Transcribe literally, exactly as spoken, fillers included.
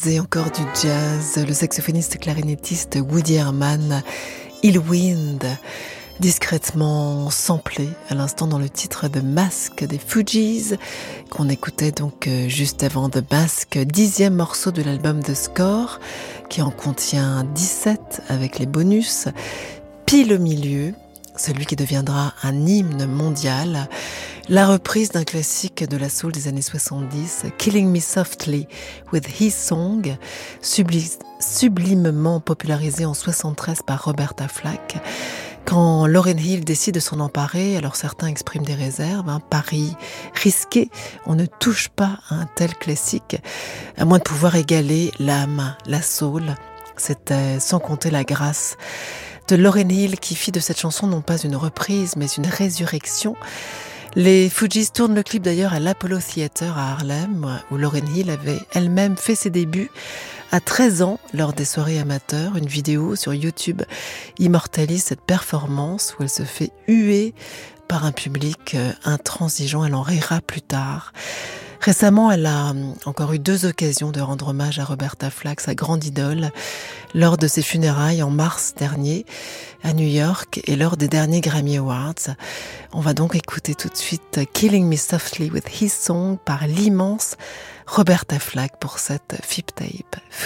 et encore du jazz. Le saxophoniste clarinettiste Woody Herman, Illwind, discrètement samplé à l'instant dans le titre de Mask des Fugees, qu'on écoutait donc juste avant The Mask, dixième morceau de l'album The Score, qui en contient dix-sept avec les bonus, pile au milieu, celui qui deviendra un hymne mondial, la reprise d'un classique de la soul des années soixante-dix, Killing Me Softly with His Song, subli- sublimement popularisé en soixante-treize par Roberta Flack. Quand Lauryn Hill décide de s'en emparer, alors certains expriment des réserves, hein, pari risqué, on ne touche pas à un tel classique, à moins de pouvoir égaler l'âme, la soul. C'était sans compter la grâce de Lauryn Hill qui fit de cette chanson non pas une reprise mais une résurrection. Les Fugees tournent le clip d'ailleurs à l'Apollo Theater à Harlem, où Lauryn Hill avait elle-même fait ses débuts à treize ans lors des soirées amateurs. Une vidéo sur YouTube immortalise cette performance où elle se fait huer par un public intransigeant. Elle en rira plus tard. Récemment, elle a encore eu deux occasions de rendre hommage à Roberta Flack, sa grande idole, lors de ses funérailles en mars dernier à New York et lors des derniers Grammy Awards. On va donc écouter tout de suite Killing Me Softly with His Song par l'immense Roberta Flack pour cette Fip Tape.